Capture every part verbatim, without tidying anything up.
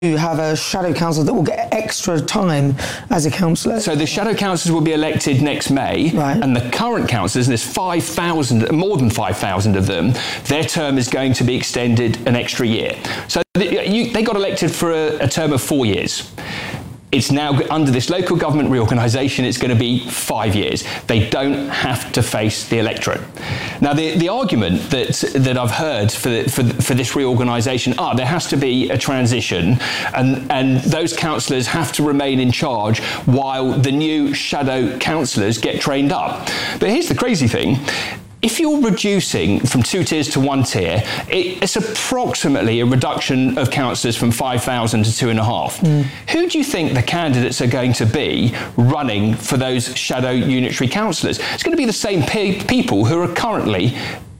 have a shadow councillor that will get extra time as a councillor? So the shadow councillors will be elected next May, right. and the current councillors, and there's five thousand, more than five thousand of them, their term is going to be extended an extra year. So you, they got elected for a, a term of four years. It's now, under this local government reorganisation, it's going to be five years. They don't have to face the electorate. Now, the, the argument that that I've heard for the, for, for this reorganisation, ah, there has to be a transition, and, and those councillors have to remain in charge while the new shadow councillors get trained up. But here's the crazy thing. If you're reducing from two tiers to one tier, it, it's approximately a reduction of councillors from five thousand to two and a half. Mm. Who do you think the candidates are going to be running for those shadow unitary councillors? It's going to be the same pe- people who are currently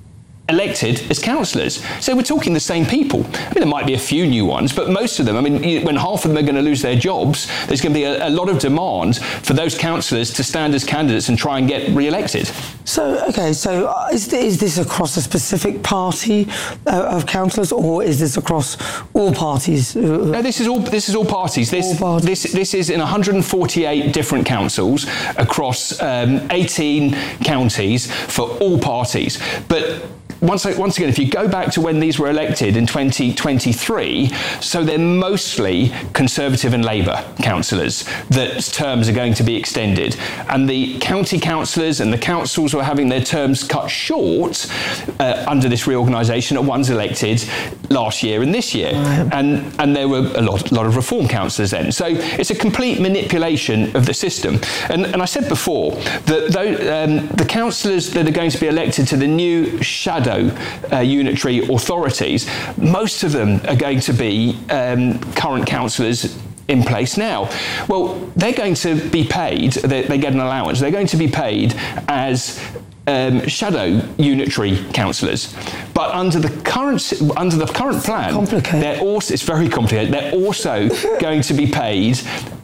elected as councillors. So we're talking the same people. I mean, there might be a few new ones, but most of them, I mean, when half of them are going to lose their jobs, there's going to be a, a lot of demand for those councillors to stand as candidates and try and get re-elected. So, okay, so uh, is, is this across a specific party uh, of councillors, or is this across all parties? No, this is all, this is all parties. This, all parties. This, this is in one hundred forty-eight different councils across um, eighteen counties for all parties. But Once, once again, if you go back to when these were elected in twenty twenty-three, so they're mostly Conservative and Labour councillors that terms are going to be extended. And the county councillors and the councils were having their terms cut short uh, under this reorganisation are ones elected last year and this year. Right. And, and there were a lot, lot of reform councillors then. So it's a complete manipulation of the system. And, and I said before that though, um, the councillors that are going to be elected to the new shadow Uh, unitary authorities, most of them are going to be um, current councillors in place now. Well, they're going to be paid, they, they get an allowance, they're going to be paid as um, shadow unitary councillors. But under the current under the current plan, they're also, it's very complicated, they're also going to be paid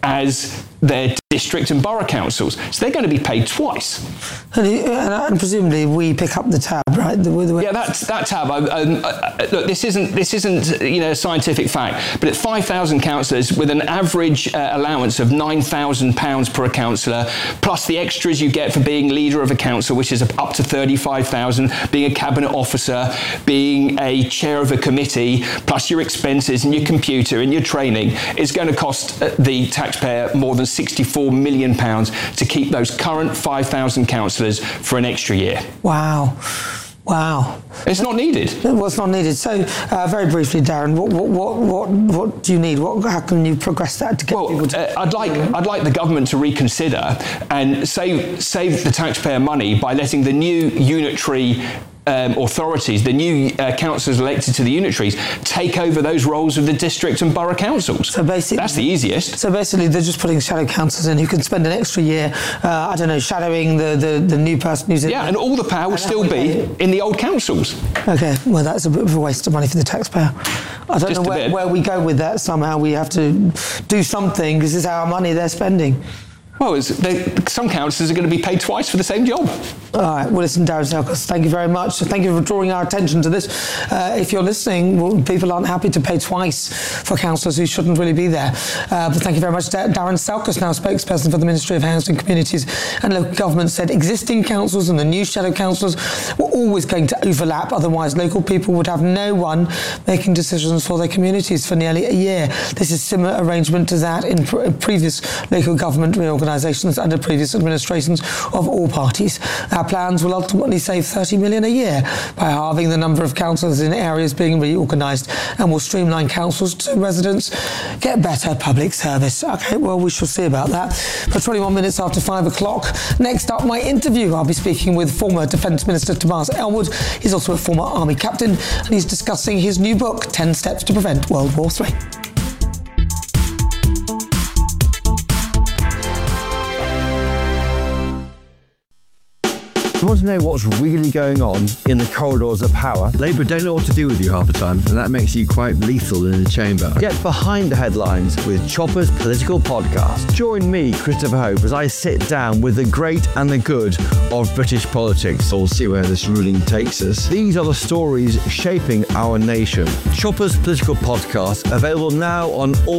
as their district and borough councils. So they're going to be paid twice. And, and presumably we pick up the tab, right? The, the yeah, that's, that tab. I, um, I, look, this isn't this isn't you know a scientific fact, but at five thousand councillors with an average uh, allowance of nine thousand pounds per councillor, plus the extras you get for being leader of a council, which is up to thirty-five thousand, being a cabinet officer, being a chair of a committee, plus your expenses and your computer and your training, is going to cost the taxpayer more than sixty-four million pounds to keep those current five thousand councillors for an extra year. Wow. Wow. It's not needed. Well, it's not needed. So, uh, very briefly, Darren, what, what, what, what do you need? What, how can you progress that to get well, people to... Uh, I'd like, I'd like the government to reconsider and save, save the taxpayer money by letting the new unitary Um, authorities, the new uh, councillors elected to the unitaries, take over those roles of the district and borough councils. So basically, that's the easiest. So basically, they're just putting shadow councillors in who can spend an extra year, uh, I don't know, shadowing the, the, the new person who's in. Yeah, and all the power will still be in the old councils. Okay, well, that's a bit of a waste of money for the taxpayer. I don't Just know where, where we go with that. Somehow we have to do something because it's our money they're spending. Well, it's, they, some councillors are going to be paid twice for the same job. All right. Well, listen, Darren Selkos, thank you very much. Thank you for drawing our attention to this. Uh, if you're listening, well, people aren't happy to pay twice for councillors who shouldn't really be there. Uh, but thank you very much. Darren Selkos, now spokesperson for the Ministry of Housing, Communities and Local Government, said existing councils and the new shadow councils were always going to overlap. Otherwise, local people would have no one making decisions for their communities for nearly a year. This is similar arrangement to that in pr- previous local government reorganisations under previous administrations of all parties. Our plans will ultimately save thirty million a year by halving the number of councils in areas being reorganised, and will streamline councils to residents get better public service. Okay, well, we shall see about that. For twenty-one minutes after five o'clock, next up, my interview. I'll be speaking with former Defence Minister Tobias Ellwood. He's also a former Army captain, and he's discussing his new book, ten steps to Prevent World War Three. want to know what's really going on in the corridors of power? Labour don't know what to do with you half the time, and that makes you quite lethal in the chamber. Get behind the headlines with Chopper's Political Podcast. Join me, Christopher Hope, as I sit down with the great and the good of British politics. We'll see where this ruling takes us. These are the stories shaping our nation. Chopper's Political Podcast, available now on all